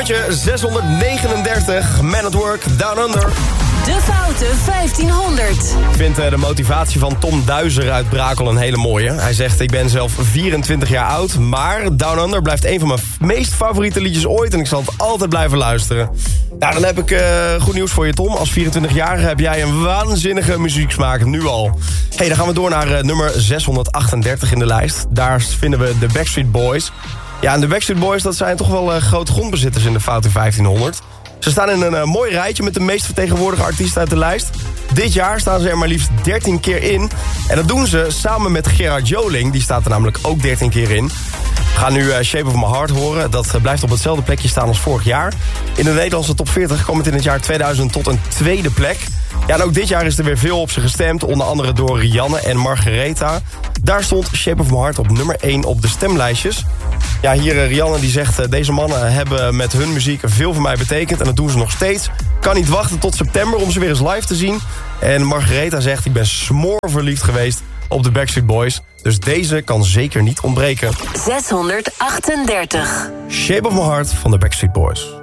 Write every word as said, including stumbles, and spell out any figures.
nummertje zeshonderdnegenendertig. Man at Work, Down Under. De Foute vijftienhonderd. Ik vind uh, de motivatie van Tom Duizer uit Brakel een hele mooie. Hij zegt, ik ben zelf vierentwintig jaar oud, maar Down Under blijft een van mijn meest favoriete liedjes ooit en ik zal het altijd blijven luisteren. Nou, dan heb ik uh, goed nieuws voor je, Tom. Als vierentwintigjarige heb jij een waanzinnige muzieksmaak, nu al. Hey, dan gaan we door naar uh, nummer zeshonderdachtendertig in de lijst. Daar vinden we de Backstreet Boys. Ja, en de Backstreet Boys, dat zijn toch wel uh, grote grondbezitters in de Foute vijftienhonderd. Ze staan in een uh, mooi rijtje met de meest vertegenwoordigde artiesten uit de lijst. Dit jaar staan ze er maar liefst dertien keer in. En dat doen ze samen met Gerard Joling. Die staat er namelijk ook dertien keer in. We gaan nu uh, Shape of My Heart horen. Dat uh, blijft op hetzelfde plekje staan als vorig jaar. In de Nederlandse top veertig kwam het in het jaar tweeduizend tot een tweede plek. Ja, en ook dit jaar is er weer veel op ze gestemd. Onder andere door Rianne en Margaretha. Daar stond Shape of My Heart op nummer één op de stemlijstjes. Ja, hier uh, Rianne die zegt, uh, deze mannen hebben met hun muziek veel voor mij betekend. En dat doen ze nog steeds. Kan niet wachten tot september om ze weer eens live te zien. En Margaretha zegt, ik ben smoorverliefd geweest op de Backstreet Boys. Dus deze kan zeker niet ontbreken. zeshonderdachtendertig. Shape of My Heart van de Backstreet Boys.